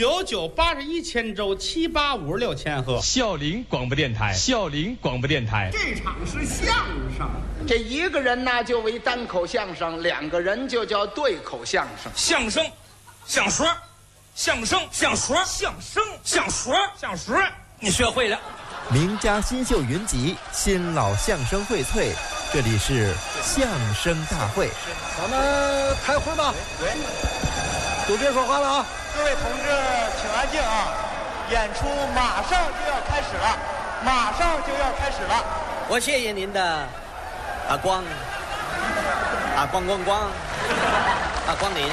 9981千周7856千赫。 孝陵广播电台，孝陵广播电台。 这场是相声， 这一个人呢就为单口相声，两个人就叫对口相声。 相声，相说，相声，相说，相声，相说，相说，你学会了。 名家新秀云集，新老相声荟萃，这里是相声大会。 咱们开会吧。 对， 都别说话了啊！ 各位同志，请安静啊！演出马上就要开始了，马上就要开始了。 我谢谢您的光临。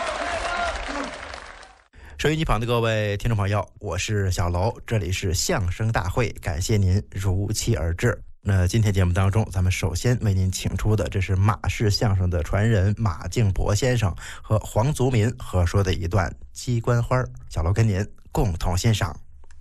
收音机旁的各位听众朋友，我是小楼，这里是相声大会，感谢您如期而至。那今天节目当中，咱们首先为您请出的，这是马氏相声的传人马敬伯先生和黄族民合说的一段鸡冠花，小楼跟您共同欣赏。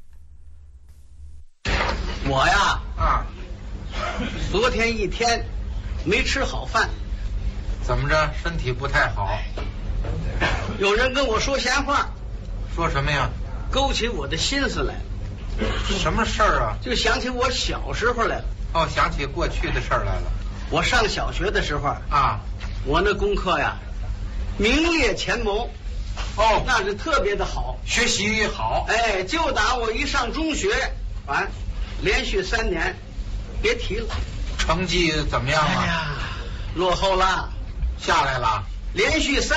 我呀，昨天一天没吃好饭。 怎么着？身体不太好？ 有人跟我说闲话。 说什么呀？ 勾起我的心思来了。 什么事儿啊？ 就想起我小时候来了。 哦，想起过去的事儿来了。 我上小学的时候啊， 我那功课呀，名列前茅。 哦， 那是特别的好， 学习好。 哎，就打我一上中学，连续3年，别提了。 成绩怎么样啊？ 哎呀，落后了， 下来了。 连续3